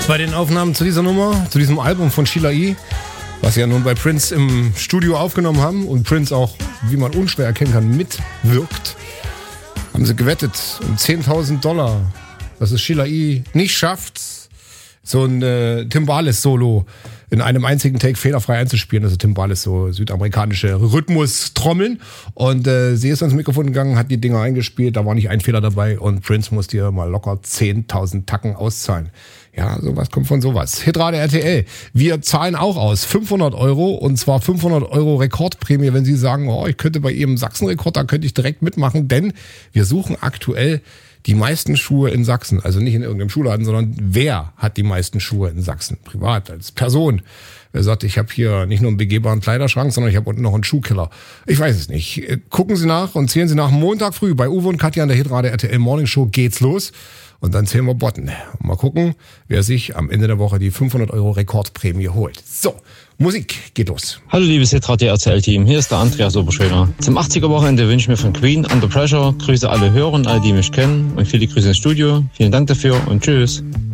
Bei den Aufnahmen zu dieser Nummer, zu diesem Album von Sheila E., was sie ja nun bei Prince im Studio aufgenommen haben und Prince auch, wie man unschwer erkennen kann, mitwirkt, haben sie gewettet um $10.000, dass es Sheila E. nicht schafft, so ein Timbales-Solo in einem einzigen Take fehlerfrei einzuspielen. Also Timbales, so südamerikanische Rhythmus-Trommeln. Und sie ist ans Mikrofon gegangen, hat die Dinger eingespielt, da war nicht ein Fehler dabei und Prince musste ihr mal locker 10.000 Tacken auszahlen. Ja, sowas kommt von sowas. Hitradio RTL. Wir zahlen auch aus 500 €, und zwar 500 € Rekordprämie, wenn Sie sagen, oh, ich könnte bei Ihrem Sachsen-Rekord, da könnte ich direkt mitmachen, denn wir suchen aktuell die meisten Schuhe in Sachsen. Also nicht in irgendeinem Schuhladen, sondern wer hat die meisten Schuhe in Sachsen? Privat, als Person. Wer sagt, ich habe hier nicht nur einen begehbaren Kleiderschrank, sondern ich habe unten noch einen Schuhkeller. Ich weiß es nicht. Gucken Sie nach und zählen Sie nach. Montag früh bei Uwe und Katja an der Hitradio RTL Morning Show geht's los. Und dann zählen wir Botten. Und mal gucken, wer sich am Ende der Woche die 500 € Rekordprämie holt. So, Musik geht los. Hallo liebes Hitradio RTL-Team, hier ist der Andreas Oberschöner. Zum 80er-Wochenende wünsche ich mir von Queen Under Pressure. Grüße alle Hörer und alle, die mich kennen. Und viele Grüße ins Studio. Vielen Dank dafür und tschüss.